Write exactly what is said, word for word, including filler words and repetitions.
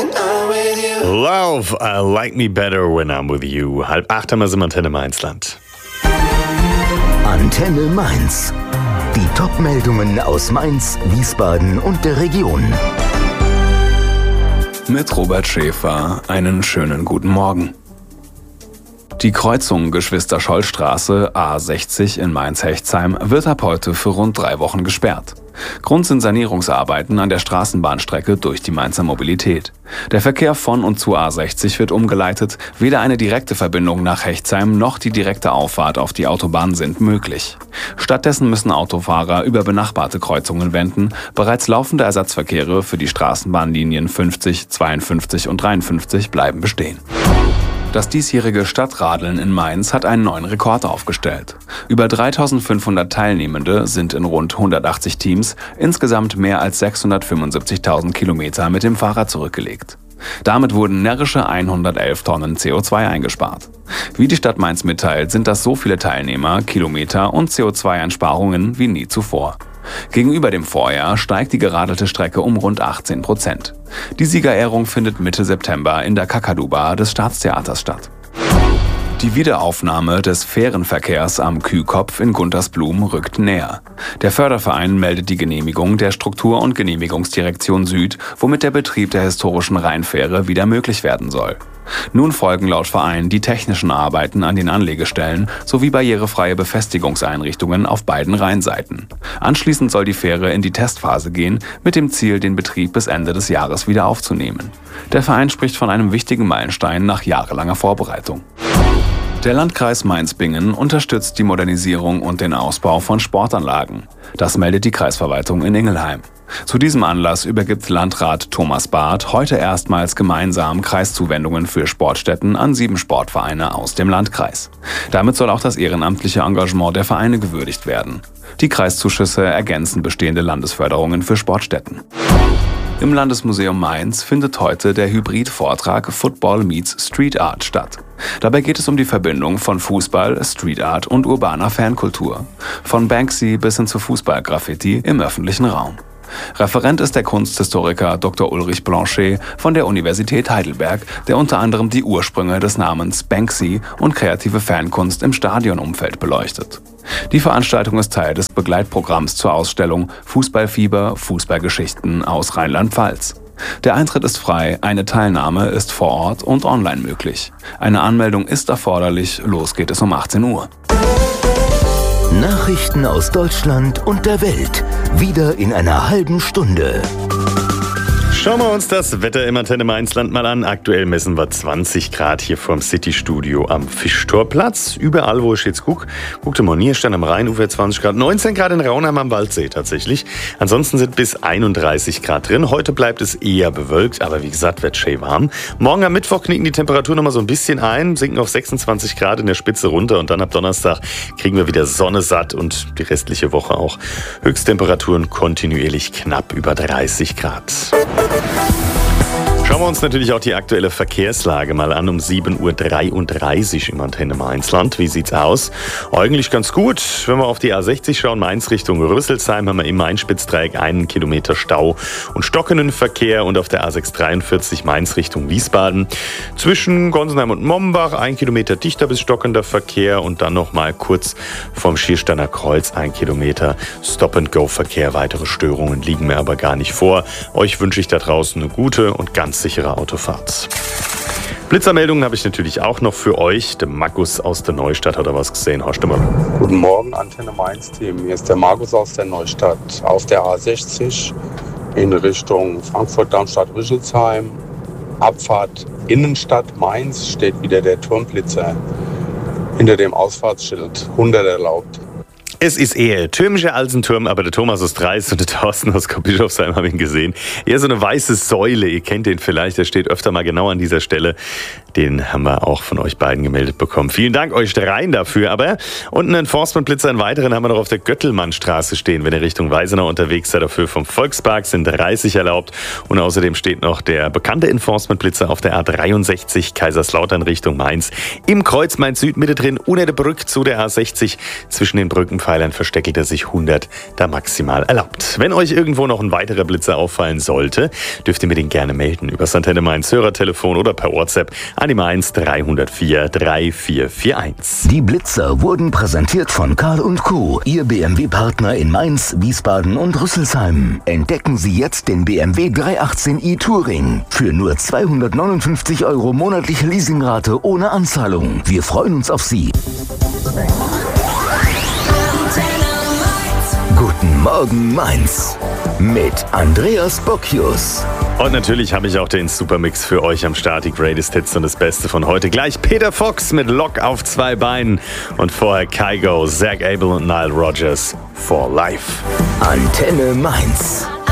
Love, I like me better when I'm with you. Halb acht haben wir im Antenne Mainzland. Antenne Mainz. Die Top-Meldungen aus Mainz, Wiesbaden und der Region. Mit Robert Schäfer einen schönen guten Morgen. Die Kreuzung Geschwister-Scholl-Straße A sechzig in Mainz-Hechtsheim wird ab heute für rund drei Wochen gesperrt. Grund sind Sanierungsarbeiten an der Straßenbahnstrecke durch die Mainzer Mobilität. Der Verkehr von und zu A sechzig wird umgeleitet, weder eine direkte Verbindung nach Hechtsheim noch die direkte Auffahrt auf die Autobahn sind möglich. Stattdessen müssen Autofahrer über benachbarte Kreuzungen wenden. Bereits laufende Ersatzverkehre für die Straßenbahnlinien fünfzig, zweiundfünfzig und dreiundfünfzig bleiben bestehen. Das diesjährige Stadtradeln in Mainz hat einen neuen Rekord aufgestellt. Über dreitausendfünfhundert Teilnehmende sind in rund hundertachtzig Teams insgesamt mehr als sechshundertfünfundsiebzigtausend Kilometer mit dem Fahrrad zurückgelegt. Damit wurden närrische hundertelf Tonnen C O zwei eingespart. Wie die Stadt Mainz mitteilt, sind das so viele Teilnehmer, Kilometer und C O zwei Einsparungen wie nie zuvor. Gegenüber dem Vorjahr steigt die geradelte Strecke um rund achtzehn Prozent. Die Siegerehrung findet Mitte September in der Kakadu-Bar des Staatstheaters statt. Die Wiederaufnahme des Fährenverkehrs am Kühkopf in Guntersblum rückt näher. Der Förderverein meldet die Genehmigung der Struktur- und Genehmigungsdirektion Süd, womit der Betrieb der historischen Rheinfähre wieder möglich werden soll. Nun folgen laut Verein die technischen Arbeiten an den Anlegestellen sowie barrierefreie Befestigungseinrichtungen auf beiden Rheinseiten. Anschließend soll die Fähre in die Testphase gehen, mit dem Ziel, den Betrieb bis Ende des Jahres wieder aufzunehmen. Der Verein spricht von einem wichtigen Meilenstein nach jahrelanger Vorbereitung. Der Landkreis Mainz-Bingen unterstützt die Modernisierung und den Ausbau von Sportanlagen. Das meldet die Kreisverwaltung in Ingelheim. Zu diesem Anlass übergibt Landrat Thomas Barth heute erstmals gemeinsam Kreiszuwendungen für Sportstätten an sieben Sportvereine aus dem Landkreis. Damit soll auch das ehrenamtliche Engagement der Vereine gewürdigt werden. Die Kreiszuschüsse ergänzen bestehende Landesförderungen für Sportstätten. Im Landesmuseum Mainz findet heute der Hybrid-Vortrag Football meets Street Art statt. Dabei geht es um die Verbindung von Fußball, Street Art und urbaner Fankultur. Von Banksy bis hin zu Fußball-Graffiti im öffentlichen Raum. Referent ist der Kunsthistoriker Doktor Ulrich Blanchet von der Universität Heidelberg, der unter anderem die Ursprünge des Namens Banksy und kreative Fankunst im Stadionumfeld beleuchtet. Die Veranstaltung ist Teil des Begleitprogramms zur Ausstellung Fußballfieber – Fußballgeschichten aus Rheinland-Pfalz. Der Eintritt ist frei, eine Teilnahme ist vor Ort und online möglich. Eine Anmeldung ist erforderlich, los geht es um achtzehn Uhr. Nachrichten aus Deutschland und der Welt. Wieder in einer halben Stunde. Schauen wir uns das Wetter im Antenne Mainzland mal an. Aktuell messen wir zwanzig Grad hier vorm City-Studio am Fischtorplatz. Überall, wo ich jetzt gucke, guckte mal, hier stand am Rheinufer zwanzig Grad, neunzehn Grad in Raunheim am Waldsee tatsächlich. Ansonsten sind bis einunddreißig Grad drin. Heute bleibt es eher bewölkt, aber wie gesagt, wird schön warm. Morgen am Mittwoch knicken die Temperaturen noch mal so ein bisschen ein, sinken auf sechsundzwanzig Grad in der Spitze runter und dann ab Donnerstag kriegen wir wieder Sonne satt und die restliche Woche auch. Höchsttemperaturen kontinuierlich knapp über dreißig Grad. Schauen wir uns natürlich auch die aktuelle Verkehrslage mal an um sieben Uhr dreiunddreißig im Antenne Mainzland. Wie sieht's aus? Eigentlich ganz gut. Wenn wir auf die A sechzig schauen, Mainz Richtung Rüsselsheim, haben wir im Main-Spitzdreieck einen Kilometer Stau und stockenden Verkehr und auf der A sechshundertdreiundvierzig Mainz Richtung Wiesbaden. Zwischen Gonsenheim und Mombach ein Kilometer dichter bis stockender Verkehr und dann noch mal kurz vom Schiersteiner Kreuz ein Kilometer Stop-and-Go-Verkehr. Weitere Störungen liegen mir aber gar nicht vor. Euch wünsche ich da draußen eine gute und ganz sichere Autofahrt. Blitzermeldungen habe ich natürlich auch noch für euch. Der Markus aus der Neustadt hat da was gesehen. Horst mal. Guten Morgen, Antenne Mainz-Team. Hier ist der Markus aus der Neustadt. Auf der A sechzig in Richtung Frankfurt-Darmstadt-Rüsselsheim. Abfahrt Innenstadt Mainz steht wieder der Turmblitzer. Hinter dem Ausfahrtsschild hundert erlaubt. Es ist eher türmischer als ein Turm, aber der Thomas aus Dreis und der Thorsten aus Bischofsheim haben ihn gesehen. Eher so eine weiße Säule, ihr kennt den vielleicht, der steht öfter mal genau an dieser Stelle. Den haben wir auch von euch beiden gemeldet bekommen. Vielen Dank euch dreien dafür. Aber und einen Enforcement-Blitzer, einen weiteren haben wir noch auf der Göttelmannstraße stehen, wenn ihr Richtung Weisenau unterwegs seid. Dafür vom Volkspark sind dreißig erlaubt. Und außerdem steht noch der bekannte Enforcement-Blitzer auf der A dreiundsechzig Kaiserslautern Richtung Mainz. Im Kreuz Mainz-Süd Mitte drin, unter der Brücke zu der A sechzig. Zwischen den Brückenpfeilern versteckelt er sich hundert, da maximal erlaubt. Wenn euch irgendwo noch ein weiterer Blitzer auffallen sollte, dürft ihr mir den gerne melden. Über das Antenne Mainz Hörertelefon oder per WhatsApp an die Mainz drei null vier drei vier vier eins. Die Blitzer wurden präsentiert von Karl und Co., Ihr B M W-Partner in Mainz, Wiesbaden und Rüsselsheim. Entdecken Sie jetzt den B M W dreihundertachtzehn i Touring für nur zweihundertneunundfünfzig Euro monatliche Leasingrate ohne Anzahlung. Wir freuen uns auf Sie. Guten Morgen Mainz mit Andreas Bocchius. Und natürlich habe ich auch den Supermix für euch am Start, die Greatest Hits und das Beste von heute. Gleich Peter Fox mit Lock auf zwei Beinen und vorher Kygo, Zach Abel und Nile Rodgers for Life. Antenne Mainz.